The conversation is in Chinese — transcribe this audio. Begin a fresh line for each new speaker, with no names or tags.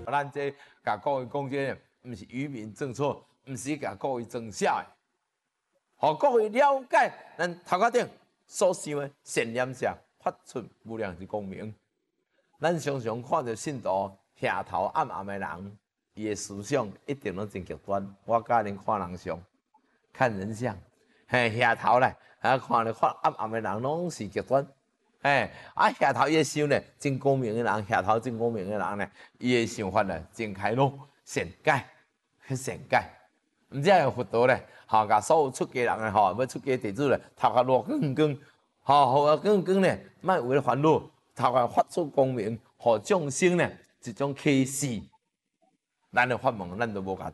咱这甲各位讲这，毋是愚民政策，毋是甲各位装傻的，互各位了解咱头壳顶所想的善念者发出无量之光明。咱常常看到信徒下头暗暗的人，伊的思想一定拢真极端。我教恁看人相，看人相，下头咧，看暗暗的人拢是极端。下头伊想咧，真光明的人，下头真光明的人咧，伊的想法咧真开朗、善解、善解。毋只有佛陀咧，甲所有出家人咧，要出家弟子咧，头壳落光光，互光光咧，莫有烦恼，头壳发出光明，互众生咧一种启示。咱的法门，咱都无甲